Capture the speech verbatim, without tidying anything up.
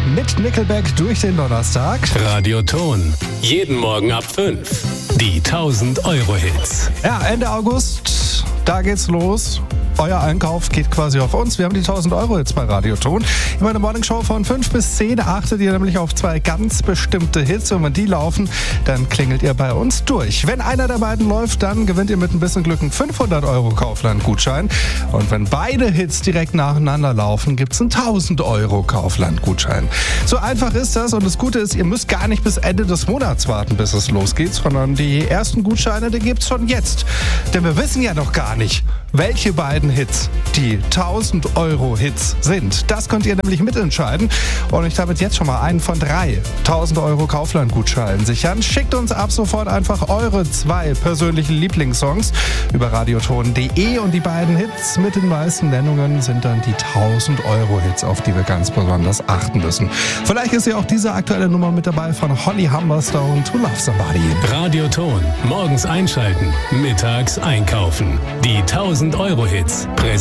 mit Nickelback durch den Donnerstag. Radioton. Jeden Morgen ab fünf. Die tausend-Euro-Hits. Ja, Ende August, da geht's los. Euer Einkauf geht quasi auf uns. Wir haben die tausend Euro jetzt bei Radioton. In meiner Morningshow von fünf bis zehn achtet ihr nämlich auf zwei ganz bestimmte Hits. Und wenn die laufen, dann klingelt ihr bei uns durch. Wenn einer der beiden läuft, dann gewinnt ihr mit ein bisschen Glück einen fünfhundert Euro Kaufland-Gutschein. Und wenn beide Hits direkt nacheinander laufen, gibt's einen tausend Euro Kaufland-Gutschein. So einfach ist das. Und das Gute ist, ihr müsst gar nicht bis Ende des Monats warten, bis es losgeht, sondern die ersten Gutscheine, die gibt's schon jetzt. Denn wir wissen ja noch gar nicht, welche beiden Hits die tausend Euro Hits sind. Das könnt ihr nämlich mitentscheiden. Und ich habe jetzt schon mal einen von drei tausend Euro Kaufland-Gutscheinen sichern. Schickt uns ab sofort einfach eure zwei persönlichen Lieblingssongs über radioton punkt de und die beiden Hits mit den meisten Nennungen sind dann die tausend Euro Hits, auf die wir ganz besonders achten müssen. Vielleicht ist ja auch diese aktuelle Nummer mit dabei von Holly Humberstone, To Love Somebody. Radioton. Morgens einschalten, mittags einkaufen. Die tausend Euro Hits. Präsentiert